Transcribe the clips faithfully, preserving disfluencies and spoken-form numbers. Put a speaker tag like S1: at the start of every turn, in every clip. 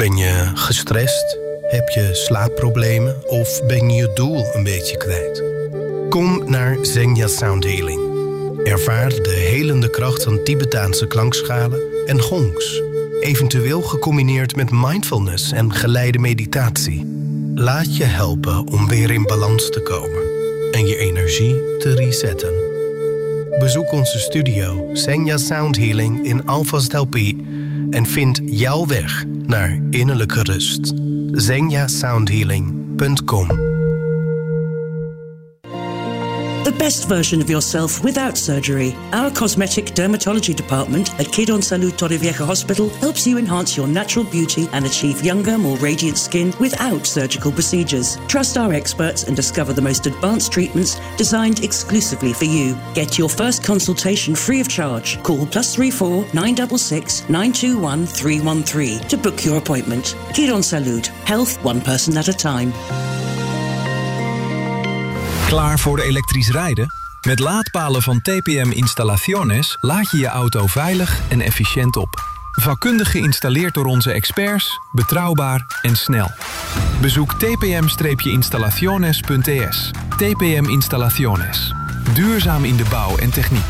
S1: Ben je gestrest? Heb je slaapproblemen? Of ben je je doel een beetje kwijt? Kom naar Xenia Sound Healing. Ervaar de helende kracht van Tibetaanse klankschalen en gongs. Eventueel gecombineerd met mindfulness en geleide meditatie. Laat je helpen om weer in balans te komen en je energie te resetten. Bezoek onze studio Xenia Sound Healing in Alvast L P en vind jouw weg naar innerlijke rust. xenia sound healing punt com.
S2: The best version of yourself without surgery. Our cosmetic dermatology department at Quirón Salud Torrevieja Hospital helps you enhance your natural beauty and achieve younger, more radiant skin without surgical procedures. Trust our experts and discover the most advanced treatments designed exclusively for you. Get your first consultation free of charge. Call plus three four nine six six nine two one three one three to book your appointment. Quirón Salud. Health one person at a time.
S3: Klaar voor elektrisch rijden? Met laadpalen van T P M Instalaciones laad je je auto veilig en efficiënt op. Vakkundig geïnstalleerd door onze experts, betrouwbaar en snel. Bezoek t p m installaciones punt e s. T P M Instalaciones. Duurzaam in de bouw en techniek.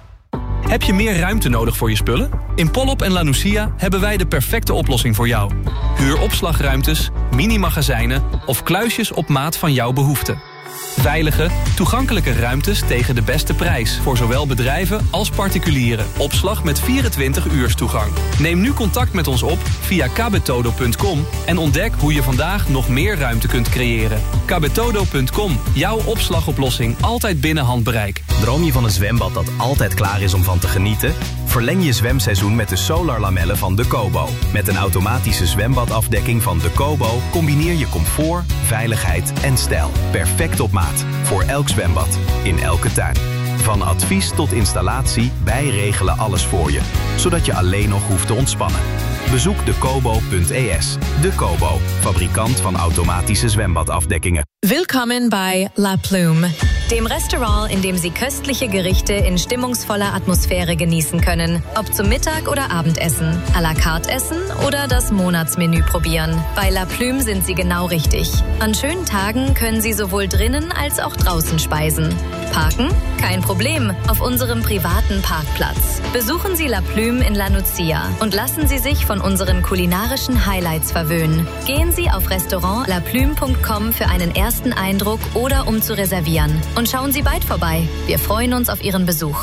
S4: Heb je meer ruimte nodig voor je spullen? In Polop en Lanusia hebben wij de perfecte oplossing voor jou. Huur opslagruimtes, mini-magazijnen of kluisjes op maat van jouw behoeften. Veilige, toegankelijke ruimtes tegen de beste prijs voor zowel bedrijven als particulieren. Opslag met vierentwintig uur toegang. Neem nu contact met ons op via kabetodo punt com en ontdek hoe je vandaag nog meer ruimte kunt creëren. kabetodo punt com, jouw opslagoplossing altijd binnen handbereik.
S5: Droom je van een zwembad dat altijd klaar is om van te genieten? Verleng je zwemseizoen met de solarlamellen van De Kobo. Met een automatische zwembadafdekking van De Kobo combineer je comfort, veiligheid en stijl. Perfect op maat voor elk zwembad, in elke tuin. Van advies tot installatie, wij regelen alles voor je. Zodat je alleen nog hoeft te ontspannen. Bezoek de kobo punt e s. De Kobo, fabrikant van automatische zwembadafdekkingen.
S6: Willkommen bei La Plume, dem Restaurant, in dem Sie köstliche Gerichte in stimmungsvoller Atmosphäre genießen können. Ob zum Mittag- oder Abendessen, à la carte essen oder das Monatsmenü probieren. Bei La Plume sind Sie genau richtig. An schönen Tagen können Sie sowohl drinnen als auch draußen speisen. Parken? Kein Problem, auf unserem privaten Parkplatz. Besuchen Sie La Plume in Lanucia und lassen Sie sich von unseren kulinarischen Highlights verwöhnen. Gehen Sie auf restaurant la plume punkt com für einen ersten Eindruck oder um zu reservieren. Und schauen Sie bald vorbei. Wir freuen uns auf Ihren Besuch.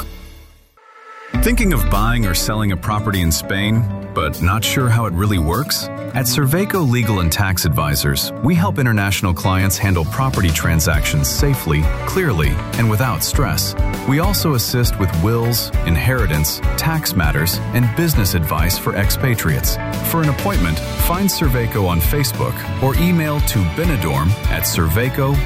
S7: Thinking of buying or selling a property in Spain, but not sure how it really works? At Cerveco Legal and Tax Advisors, we help international clients handle property transactions safely, clearly, and without stress. We also assist with wills, inheritance, tax matters, and business advice for expatriates. For an appointment, find Cerveco on Facebook or email to benidorm at cerveco